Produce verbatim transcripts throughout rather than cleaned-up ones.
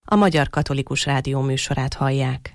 a Magyar Katolikus Rádió műsorát hallják.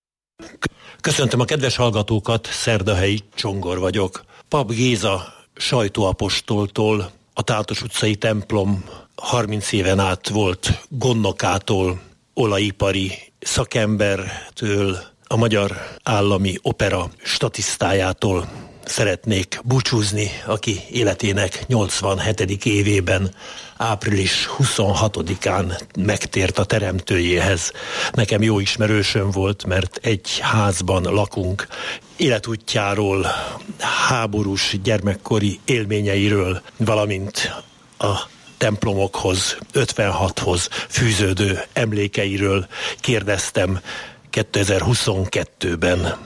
Köszöntöm a kedves hallgatókat, Szerdahelyi Csongor vagyok. Pap Géza sajtóapostoltól, a Tátos utcai templom harminc éven át volt gondnokától, olajipari szakembertől, a Magyar Állami Opera statisztájától szeretnék búcsúzni, aki életének nyolcvanhetedik évében április huszonhatodikán megtért a teremtőjéhez. Nekem jó ismerősöm volt, mert egy házban lakunk. Életútjáról, háborús gyermekkori élményeiről, valamint a templomokhoz, ötvenhathoz fűződő emlékeiről kérdeztem kétezer-huszonkettőben.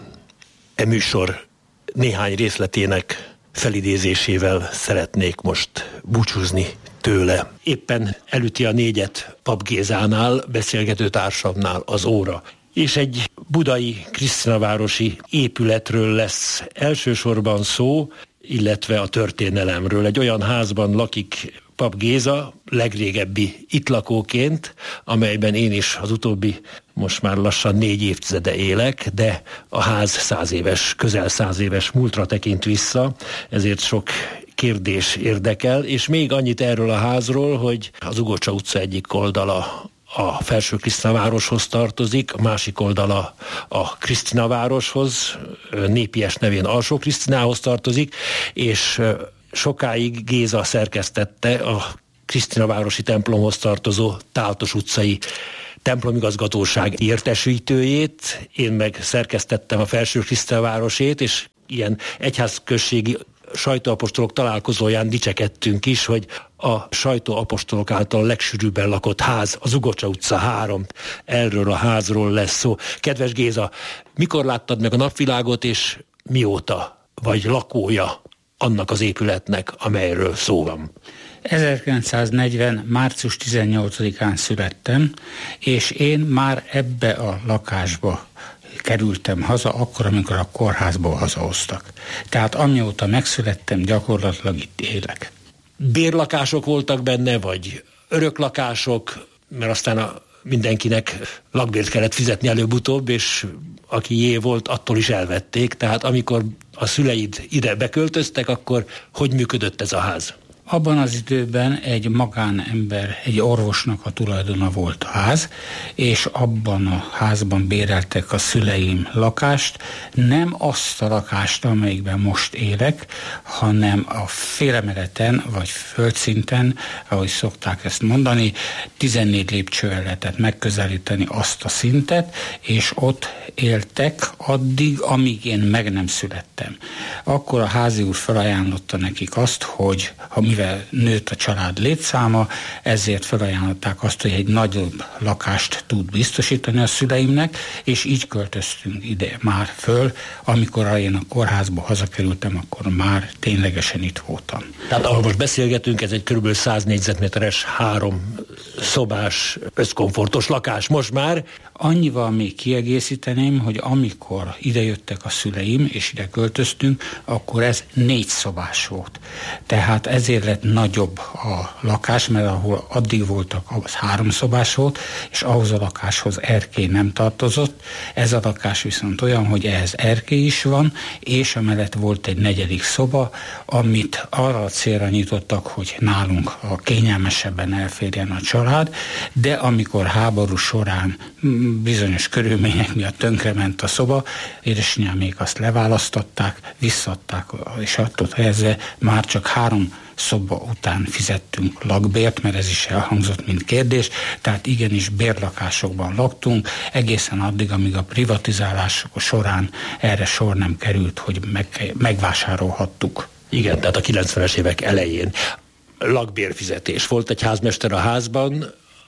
E műsor néhány részletének felidézésével szeretnék most búcsúzni tőle. Éppen elüti a négyet Pap Gézánál, beszélgető társamnál az óra. És egy budai Krisztinavárosi épületről lesz elsősorban szó, illetve a történelemről. Egy olyan házban lakik Pap Géza, legrégebbi itt lakóként, amelyben én is az utóbbi, most már lassan négy évtizede élek, de a ház száz éves, közel száz éves múltra tekint vissza, ezért sok kérdés érdekel, és még annyit erről a házról, hogy az Ugocsa utca egyik oldala a Felső Krisztinavároshoz tartozik, a másik oldala a Krisztinavároshoz, népies nevén Alsó Krisztinához tartozik, és sokáig Géza szerkesztette a Krisztinavárosi templomhoz tartozó Tátos utcai templomigazgatóság értesítőjét, én meg szerkesztettem a Felső Krisztinavárosét, és ilyen egyházközségi sajtóapostolok találkozóján dicsekedtünk is, hogy a sajtóapostolok által legsűrűbben lakott ház, az Ugocsa utca három, erről a házról lesz szó. Kedves Géza, mikor láttad meg a napvilágot, és mióta vagy lakója annak az épületnek, amelyről szó van? ezerkilencszáznegyven. március tizennyolcadikán születtem, és én már ebbe a lakásba kerültem haza, akkor, amikor a kórházból hazahoztak. Tehát amióta megszülettem, gyakorlatilag itt élek. Bérlakások voltak benne, vagy öröklakások, mert aztán a mindenkinek lakbért kellett fizetni előbb-utóbb, és aki jé volt, attól is elvették. Tehát amikor a szüleid ide beköltöztek, akkor hogy működött ez a ház? Abban az időben egy magánember, egy orvosnak a tulajdona volt a ház, és abban a házban béreltek a szüleim lakást, nem azt a lakást, amelyikben most élek, hanem a félemeleten, vagy földszinten, ahogy szokták ezt mondani, tizennégy lépcsővel lehetett megközelíteni azt a szintet, és ott éltek addig, amíg én meg nem születtem. Akkor a házi úr felajánlotta nekik azt, hogy ha mivel nőtt a család létszáma, ezért felajánlották azt, hogy egy nagyobb lakást tud biztosítani a szüleimnek, és így költöztünk ide már föl. Amikor én a kórházba hazakerültem, akkor már ténylegesen itt voltam. Tehát ahol most beszélgetünk, ez egy kb. száz négyzetméteres, három szobás, összkomfortos lakás most már. Annyival még kiegészíteném, hogy amikor idejöttek a szüleim, és ide költöztünk, akkor ez négy szobás volt. Tehát ezért lett nagyobb a lakás, mert ahol addig voltak, az három szobás volt, és ahhoz a lakáshoz erkély nem tartozott. Ez a lakás viszont olyan, hogy ehhez erkély is van, és amellett volt egy negyedik szoba, amit arra a célra nyitottak, hogy nálunk a kényelmesebben elférjen a család, de amikor háború során bizonyos körülmények miatt tönkrement a szoba, édesanyámék azt leválasztották, visszadták, és attól kezdve már csak három szoba után fizettünk lakbért, mert ez is elhangzott, mint kérdés, tehát igenis bérlakásokban laktunk, egészen addig, amíg a privatizálások során erre sor nem került, hogy meg, megvásárolhattuk. Igen, tehát a kilencvenes évek elején lakbérfizetés. Volt egy házmester a házban,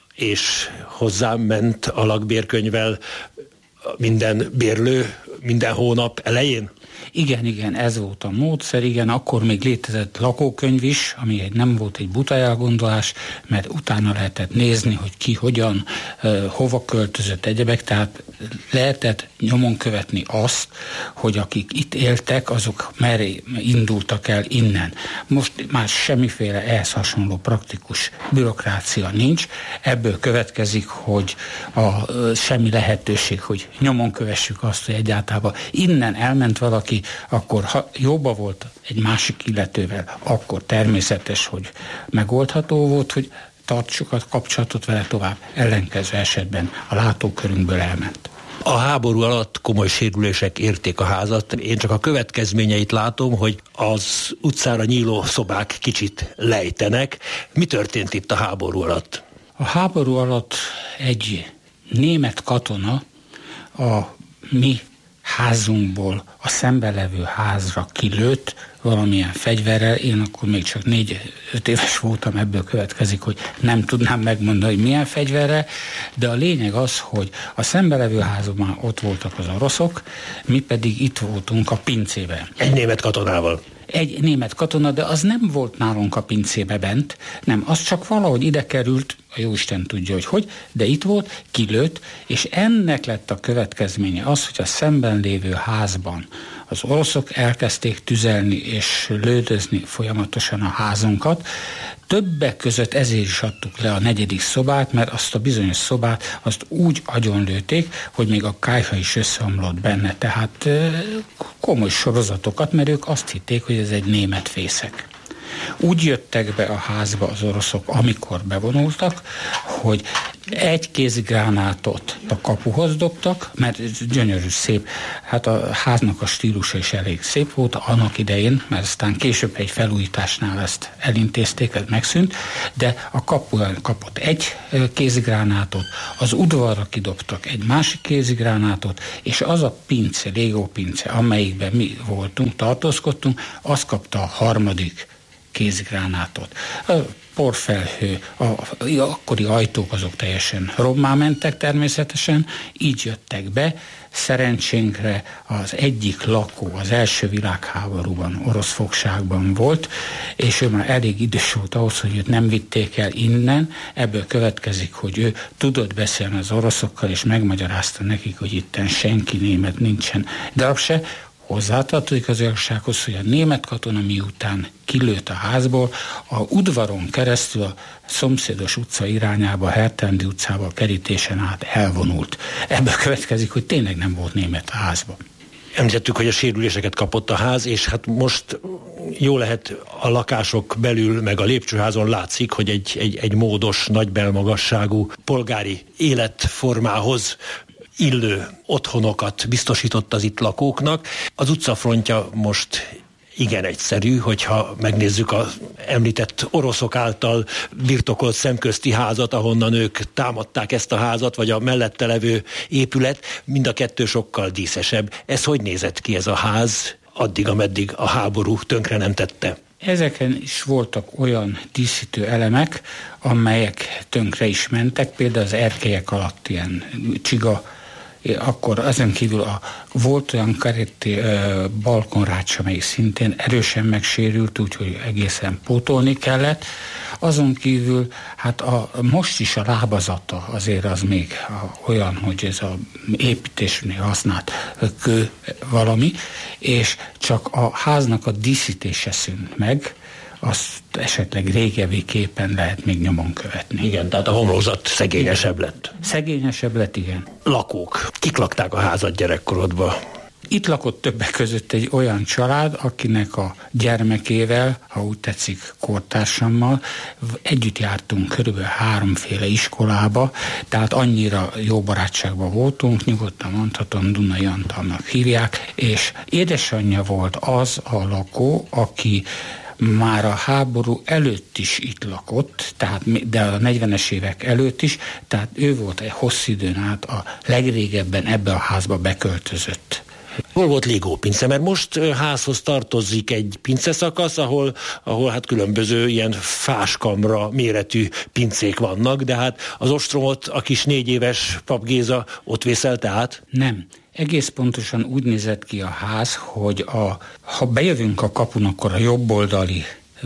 és hozzám ment a lakbérkönyvvel minden bérlő minden hónap elején? Igen, igen, ez volt a módszer, igen, akkor még létezett lakókönyv is, ami egy, nem volt egy buta elgondolás, mert utána lehetett nézni, hogy ki hogyan, uh, hova költözött egyebek, tehát lehetett nyomon követni azt, hogy akik itt éltek, azok merre indultak el innen. Most már semmiféle ehhez hasonló praktikus bürokrácia nincs, ebből következik, hogy a, uh, semmi lehetőség, hogy nyomon kövessük azt, hogy egyáltalán innen elment valaki, akkor ha jóba volt egy másik illetővel, akkor természetes, hogy megoldható volt, hogy tartsuk a kapcsolatot vele tovább, ellenkező esetben a látókörünkből elment. A háború alatt komoly sérülések érték a házat. Én csak a következményeit látom, hogy az utcára nyíló szobák kicsit lejtenek. Mi történt itt a háború alatt? A háború alatt egy német katona a mi házunkból a szembe levő házra kilőtt valamilyen fegyverrel. Én akkor még csak négy-öt éves voltam, ebből következik, hogy nem tudnám megmondani, hogy milyen fegyverrel, de a lényeg az, hogy a szembe levő házban ott voltak az oroszok, mi pedig itt voltunk a pincében. Egy német katonával. Egy német katona, de az nem volt nálunk a pincébe bent, nem, az csak valahogy ide került, a jóisten tudja, hogy hogy, de itt volt, kilőtt, és ennek lett a következménye az, hogy a szemben lévő házban az oroszok elkezdték tüzelni és lődözni folyamatosan a házunkat. Többek között ezért is adtuk le a negyedik szobát, mert azt a bizonyos szobát azt úgy agyonlőtték, hogy még a kályha is összeomlott benne. Tehát komoly sorozatokat, mert ők azt hitték, hogy ez egy német fészek. Úgy jöttek be a házba az oroszok, amikor bevonultak, hogy egy kézigránátot a kapuhoz dobtak, mert gyönyörű szép, hát a háznak a stílusa is elég szép volt annak idején, mert aztán később egy felújításnál ezt elintézték, ez megszűnt, de a kapu kapott egy kézigránátot, az udvarra kidobtak egy másik kézigránátot, és az a pince, légópince, amelyikben mi voltunk, tartózkodtunk, az kapta a harmadik kézigránátot. A porfelhő, a, a akkori ajtók azok teljesen rommá mentek természetesen, így jöttek be. Szerencsénkre az egyik lakó az első világháborúban, orosz fogságban volt, és ő már elég idős volt ahhoz, hogy őt nem vitték el innen. Ebből következik, hogy ő tudott beszélni az oroszokkal, és megmagyarázta nekik, hogy itten senki német nincsen. De se hozzátartozik az igazsághoz, hogy a német katona miután kilőtt a házból, a udvaron keresztül a szomszédos utca irányába, a Hertendi utcába, a kerítésen át elvonult. Ebből következik, hogy tényleg nem volt német a házban. Említettük, hogy a sérüléseket kapott a ház, és hát most jó lehet a lakások belül, meg a lépcsőházon látszik, hogy egy, egy, egy módos, nagy belmagasságú polgári életformához illő otthonokat biztosított az itt lakóknak. Az utcafrontja most igen egyszerű, hogyha megnézzük az említett oroszok által birtokolt szemközti házat, ahonnan ők támadták ezt a házat, vagy a mellette levő épület, mind a kettő sokkal díszesebb. Ez hogy nézett ki ez a ház, addig, ameddig a háború tönkre nem tette? Ezeken is voltak olyan díszítő elemek, amelyek tönkre is mentek, például az erkélyek alatt ilyen csiga, akkor ezen kívül a, volt olyan karetti uh, balkonrács, amely szintén erősen megsérült, úgyhogy egészen pótolni kellett. Azon kívül, hát a, most is a lábazata azért az még a, olyan, hogy ez a építésnél használt kő valami, és csak a háznak a díszítése szűnt meg, azt esetleg régebbi képen lehet még nyomon követni. Igen, tehát a homlokzat szegényesebb lett. Szegényesebb lett, igen. Lakók. Kik lakták a házat gyerekkorodban? Itt lakott többek között egy olyan család, akinek a gyermekével, ha úgy tetszik, kortársammal együtt jártunk körülbelül háromféle iskolába, tehát annyira jó barátságban voltunk, nyugodtan mondhatom, Dunai Antalnak hívják, és édesanyja volt az a lakó, aki már a háború előtt is itt lakott, tehát, de a negyvenes évek előtt is, tehát ő volt egy hosszú időn át a legrégebben ebbe a házba beköltözött. Hol volt légópince? Mert most házhoz tartozik egy pinceszakasz, ahol, ahol hát különböző ilyen fáskamra méretű pincék vannak, de hát az ostromot a kis négy éves Pap Géza ott vészelte át? Nem. Egész pontosan úgy nézett ki a ház, hogy a, ha bejövünk a kapun, akkor a jobboldali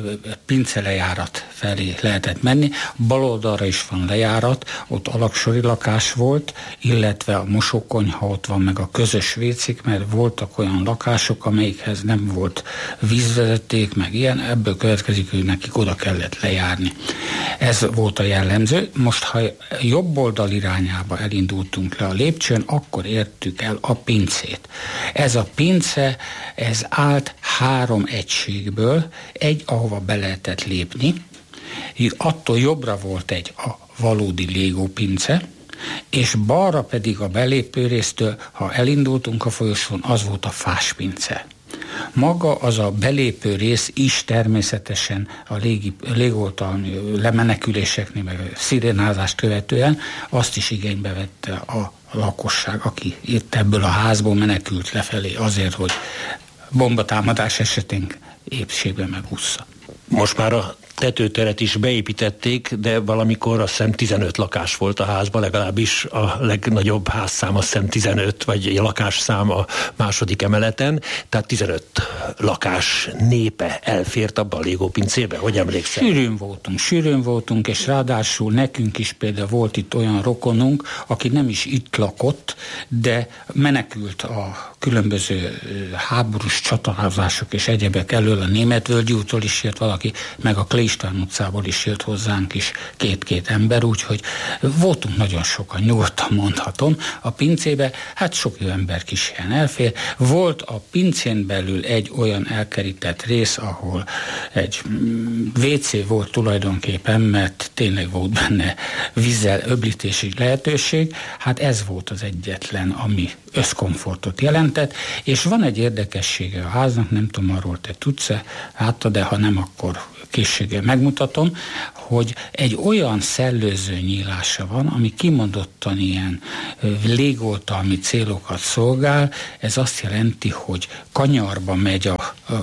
pincelejárat felé lehetett menni, bal oldalra is van lejárat, ott alaksori lakás volt, illetve a mosókonyha ott van, meg a közös vécék, mert voltak olyan lakások, amelyikhez nem volt vízvezeték, meg ilyen, ebből következik, hogy nekik oda kellett lejárni. Ez volt a jellemző. Most, ha jobb oldal irányába elindultunk le a lépcsőn, akkor értük el a pincét. Ez a pince, ez állt három egységből, egy, ahova be lehetett lépni, attól jobbra volt egy a valódi Lego pince, és balra pedig a belépő résztől, ha elindultunk a folyosón, az volt a fás pince. Maga az a belépő rész is természetesen a légi, légoltalmi lemeneküléseknél, meg a szirénázást követően azt is igénybe vette a lakosság, aki itt ebből a házból menekült lefelé azért, hogy bombatámadás esetén épségben megúszza. Most már a tetőteret is beépítették, de valamikor azt hiszem tizenöt lakás volt a házban, legalábbis a legnagyobb házszám azt hiszem tizenöt, vagy lakásszám a második emeleten, tehát tizenöt lakás népe elfért abba a Lego pincébe, hogy emlékszem? Sűrűn voltunk, sűrűn voltunk, és ráadásul nekünk is például volt itt olyan rokonunk, aki nem is itt lakott, de menekült a különböző háborús csatározások és egyebek elől, a Németvölgyi úttól is jött valaki, meg a Klé István utcából is jött hozzánk is két-két ember, úgyhogy voltunk nagyon sokan, nyugodtan mondhatom. A pincébe, hát sok jó ember kis ilyen elfér. Volt a pincén belül egy olyan elkerített rész, ahol egy vé cé volt tulajdonképpen, mert tényleg volt benne vízzel öblítési lehetőség. Hát ez volt az egyetlen, ami összkomfortot jelentett, és van egy érdekessége a háznak, nem tudom, arról te tudsz-e, hát, de ha nem, akkor készséggel megmutatom, hogy egy olyan szellőző nyílása van, ami kimondottan ilyen légoltalmi célokat szolgál. Ez azt jelenti, hogy kanyarba megy a, a,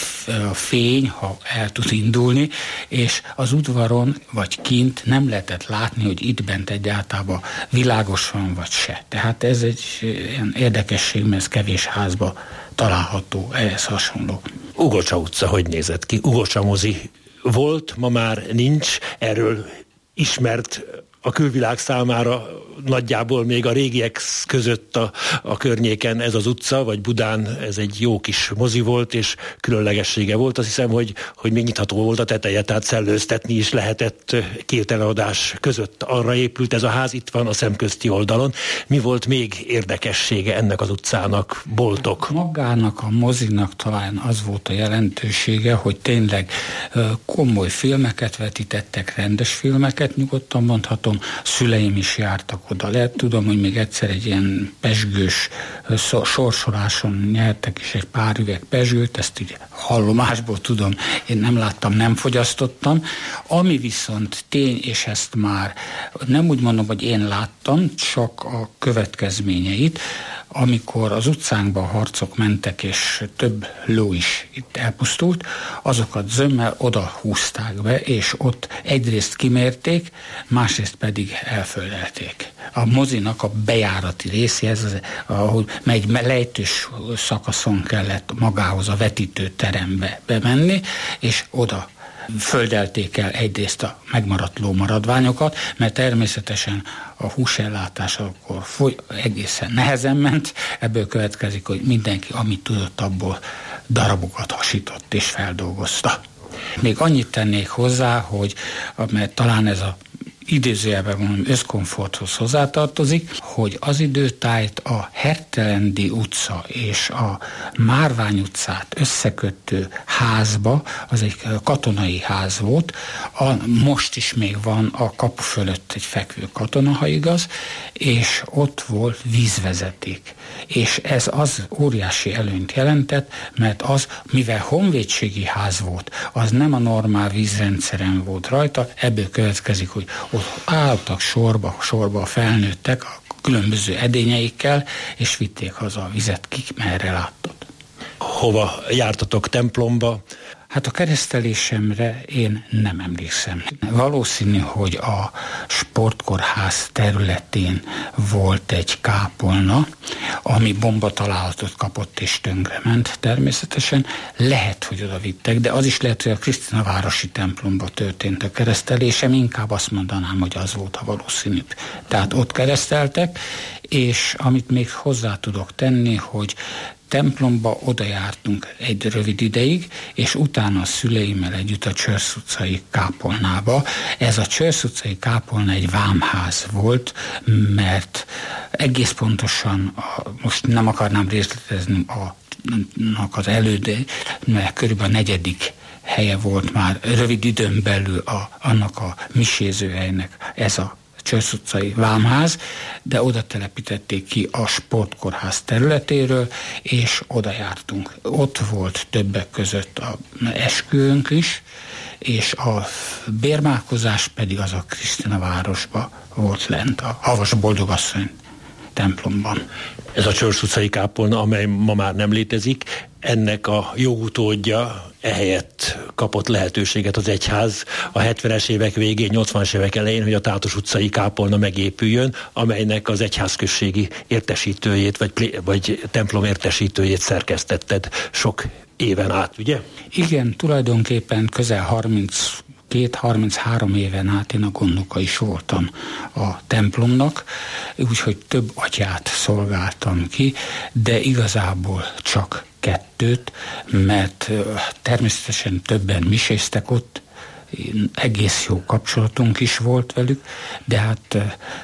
a fény, ha el tud indulni, és az udvaron vagy kint nem lehetett látni, hogy itt bent egyáltalán világos van vagy se. Tehát ez egy ilyen érdekesség, mert ez kevés házba található, ehhez hasonló. Ugocsa utca hogy nézett ki? Ugocsa mozi volt, ma már nincs, erről ismert a külvilág számára nagyjából még a régiek között a, a környéken ez az utca, vagy Budán ez egy jó kis mozi volt, és különlegessége volt. Azt hiszem, hogy, hogy még nyitható volt a teteje, tehát szellőztetni is lehetett két előadás között. Arra épült ez a ház, itt van a szemközti oldalon. Mi volt még érdekessége ennek az utcának? Boltok? Magának a mozinak talán az volt a jelentősége, hogy tényleg komoly filmeket vetítettek, rendes filmeket, nyugodtan mondhatom. Szüleim is jártak oda. Lehet, tudom, hogy még egyszer egy ilyen pezsgős sorsoláson nyertek is egy pár üveg pezsgőt, ezt így hallomásból tudom, én nem láttam, nem fogyasztottam. Ami viszont tény, és ezt már nem úgy mondom, hogy én láttam, csak a következményeit, amikor az utcánkban harcok mentek, és több ló is itt elpusztult, azokat zömmel oda húzták be, és ott egyrészt kimérték, másrészt pedig elföldelték. A mozinak a bejárati részéhez, az, ahol egy lejtős szakaszon kellett magához a vetítőterembe bemenni, és oda földelték el egyrészt a megmaradt lómaradványokat, mert természetesen a húsellátás akkor foly, egészen nehezen ment, ebből következik, hogy mindenki, amit tudott, abból darabokat hasított és feldolgozta. Még annyit tennék hozzá, hogy mert talán ez a idézőjelben mondom, összkomforthoz hozzátartozik, hogy az időtájt a Hertelendi utca és a Márvány utcát összekötő házba, az egy katonai ház volt, a, most is még van a kapu fölött egy fekvő katona, ha igaz, és ott volt vízvezeték. És ez az óriási előnyt jelentett, mert az, mivel honvédségi ház volt, az nem a normál vízrendszeren volt rajta, ebből következik, hogy ott álltak sorba, sorba a felnőttek a különböző edényeikkel, és vitték haza a vizet, ki merre látott. Hova jártatok, templomba? Hát a keresztelésemre én nem emlékszem. Valószínű, hogy a sportkórház területén volt egy kápolna, ami bombatalálatot kapott és tönkrement természetesen. Lehet, hogy oda vittek, de az is lehet, hogy a Krisztinavárosi templomba történt a keresztelésem, inkább azt mondanám, hogy az volt a valószínűbb. Tehát ott kereszteltek, és amit még hozzá tudok tenni, hogy templomba oda jártunk egy rövid ideig, és utána a szüleimmel együtt a Csörsz utcai kápolnába. Ez a Csörsz utcai kápolna egy vámház volt, mert egész pontosan, a, most nem akarnám részletezni a, az elődé, mert körülbelül a negyedik helye volt már rövid időn belül a, annak a misézőhelynek ez a Csörsz utcai vámház, de oda telepítették ki a sportkórház területéről, és oda jártunk. Ott volt többek között a esküvőnk is, és a bérmálkozás pedig az a Krisztinavárosba volt lent, a Havas Boldogasszony templomban. Ez a Csörsz utcai kápolna, amely ma már nem létezik, ennek a jogutódja ehelyett kapott lehetőséget az egyház a hetvenes évek végén, nyolcvanas évek elején, hogy a Tátos utcai kápolna megépüljön, amelynek az egyházközségi értesítőjét, vagy, vagy templom értesítőjét szerkesztetted sok éven át, ugye? Igen, tulajdonképpen közel harminc két-harminchárom éven át én a gondnoka is voltam a templomnak, úgyhogy több atyát szolgáltam ki, de igazából csak kettőt, mert természetesen többen miséztek ott, egész jó kapcsolatunk is volt velük, de hát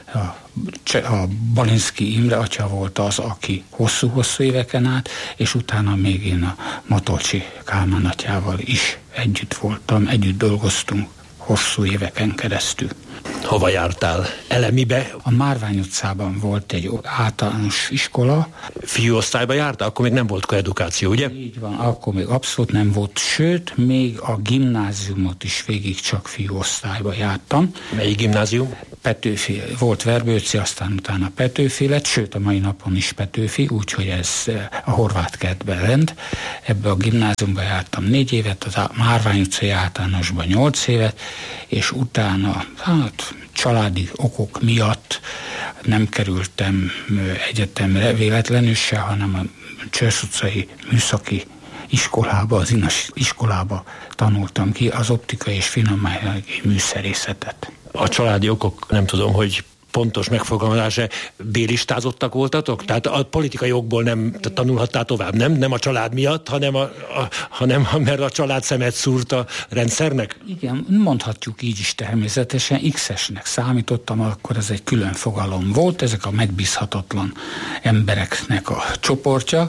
a, a Balinszky Imre atya volt az, aki hosszú-hosszú éveken át, és utána még én a Matolcsi Kálmán atyával is együtt voltam, együtt dolgoztunk hosszú éveken keresztül. Hova jártál? Elemibe? A Márvány utcában volt egy általános iskola. Fiúosztályba jártál? Akkor még nem volt koedukáció, ugye? Így van, akkor még abszolút nem volt, sőt, még a gimnáziumot is végig csak fiúosztályba jártam. Melyik gimnázium? Petőfi, volt Verbőci, aztán utána Petőfi lett, sőt a mai napon is Petőfi, úgyhogy ez a Horváth kertben rend. Ebbe a gimnáziumba jártam négy évet, az Márvány utcai általánosban nyolc évet, és utána, hát családi okok miatt nem kerültem egyetemre véletlenül se, hanem a Csörsz utcai műszaki iskolába, az Inas iskolába tanultam ki az optikai és finomanyagi műszerészetet. A családi okok, nem tudom, hogy pontos megfogalmazása, bélistázottak voltatok? Tehát a politikai jogból nem tanulhattál tovább, nem? Nem a család miatt, hanem, a, a, hanem mert a család szemet szúrt a rendszernek? Igen, mondhatjuk így is természetesen. X-esnek számítottam, akkor ez egy külön fogalom volt, ezek a megbízhatatlan embereknek a csoportja,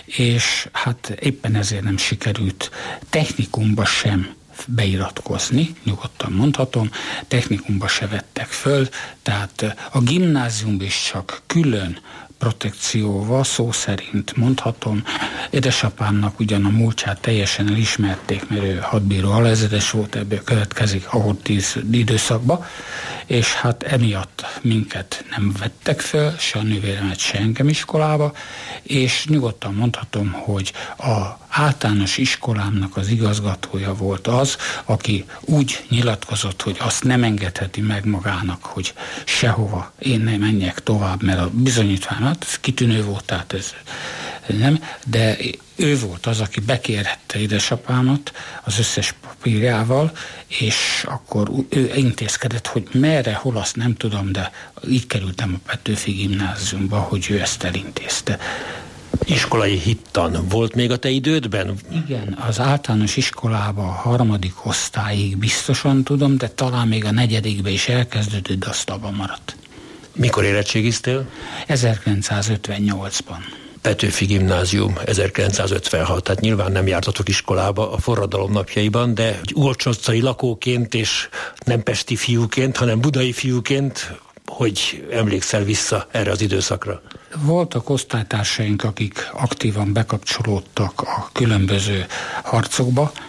és hát éppen ezért nem sikerült technikumba sem beiratkozni, nyugodtan mondhatom, technikumba se vettek föl, tehát a gimnáziumban is csak külön protekcióval, szó szerint mondhatom. Édesapámnak ugyan a múltját teljesen elismerték, mert ő hadbíró alezredes volt, ebből következik a hortíz időszakba, és hát emiatt minket nem vettek föl, se a nővéremet, se engem iskolába, és nyugodtan mondhatom, hogy a általános iskolámnak az igazgatója volt az, aki úgy nyilatkozott, hogy azt nem engedheti meg magának, hogy sehova én nem menjek tovább, mert a bizonyítványát, ez kitűnő volt, tehát ez nem, de ő volt az, aki bekérhette édesapámat az összes papírjával, és akkor ő intézkedett, hogy merre, hol, azt nem tudom, de így kerültem a Petőfi gimnáziumba, hogy ő ezt elintézte. Iskolai hittan volt még a te idődben? Igen, az általános iskolában a harmadik osztályig biztosan tudom, de talán még a negyedikbe is elkezdődött, de azt abban maradt. Mikor érettségiztél? ezerkilencszázötvennyolcban. Petőfi gimnázium, ezerkilencszázötvenhat, tehát nyilván nem jártatok iskolába a forradalom napjaiban, de Ulcsocai lakóként és nem pesti fiúként, hanem budai fiúként, hogy emlékszel vissza erre az időszakra? Voltak osztálytársaink, akik aktívan bekapcsolódtak a különböző harcokba,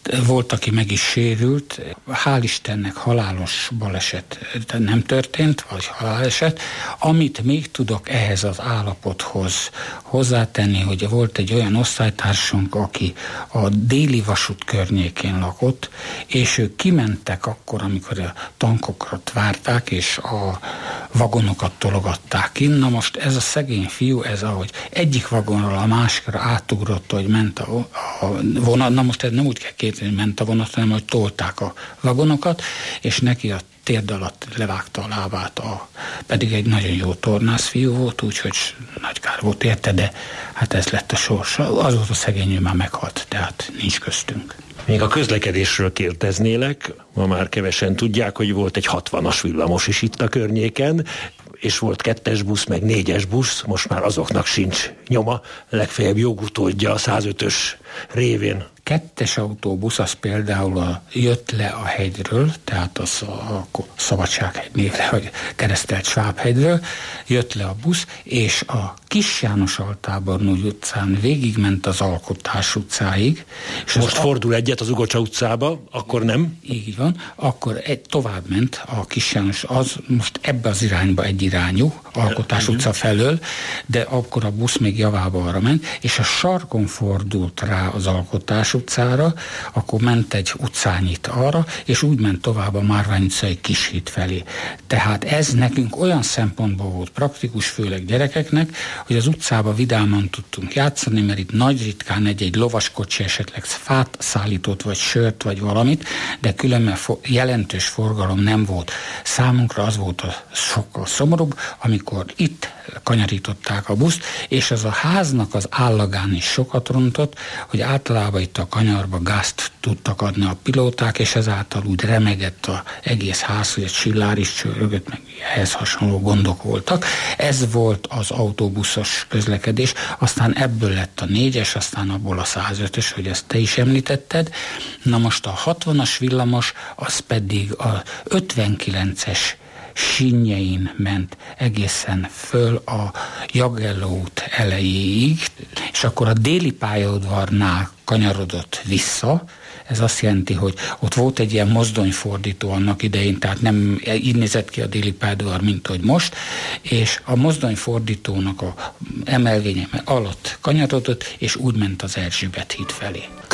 volt, aki meg is sérült. Hál' Istennek halálos baleset nem történt, vagy haláleset. Amit még tudok ehhez az állapothoz hozzátenni, hogy volt egy olyan osztálytársunk, aki a Déli vasút környékén lakott, és ők kimentek akkor, amikor a tankokat várták, és a vagonokat tologatták ki. Na most ez a szegény fiú, ez ahogy egyik vagonról a másikra átugrott, hogy ment a, a vonat, na most ez nem úgy kell képzelni, hogy ment a vonat, hanem hogy tolták a vagonokat, és neki a térd alatt levágta a lábát, a, pedig egy nagyon jó tornász fiú volt, úgyhogy nagy kár volt érte, de hát ez lett a sors. Azóta szegény ő már meghalt, tehát nincs köztünk. Még a közlekedésről kérdeznélek, ma már kevesen tudják, hogy volt egy hatvanas villamos is itt a környéken, és volt kettes busz, meg négyes busz, most már azoknak sincs nyoma, legfeljebb jogutódja a százötös révén. Kettes autóbusz az például a, jött le a hegyről, tehát az a, a Szabadsághegy névre, vagy keresztelt Svábhegyről, jött le a busz, és a Kis János Altábornúgy utcán végigment az Alkotás utcáig. És most fordul egyet az Ugocsa utcába, akkor nem? Így van, akkor egy tovább ment a Kis János, az most ebbe az irányba egyirányú, Alkotás utca felől, de akkor a busz még javába arra ment, és a sarkon fordult rá az Alkotás utcára, akkor ment egy utcányit arra, és úgy ment tovább a Márvány utcai Kishíd felé. Tehát ez nekünk olyan szempontból volt praktikus, főleg gyerekeknek, hogy az utcába vidáman tudtunk játszani, mert itt nagy ritkán egy-egy lovaskocsi esetleg fát szállított, vagy sört, vagy valamit, de különben fo- jelentős forgalom nem volt. Számunkra az volt a sokkal szomorúbb, amikor itt kanyarították a buszt, és az a háznak az állagán is sokat rontott, hogy általában itt a kanyarba gázt tudtak adni a pilóták, és ezáltal úgy remegett az egész ház, hogy egy csillár is csörögött, meg ehhez hasonló gondok voltak. Ez volt az autóbuszos közlekedés, aztán ebből lett a négyes, aztán abból a százötös, hogy ezt te is említetted. Na most a hatvanas villamos, az pedig a ötvenkilences sínjein ment egészen föl a Jagelló út elejéig, és akkor a Déli pályaudvarnál kanyarodott vissza. Ez azt jelenti, hogy ott volt egy ilyen mozdonyfordító annak idején, tehát nem így nézett ki a Déli pályaudvar, mint hogy most, és a mozdonyfordítónak a emelvénye alatt kanyarodott, és úgy ment az Erzsébet híd felé.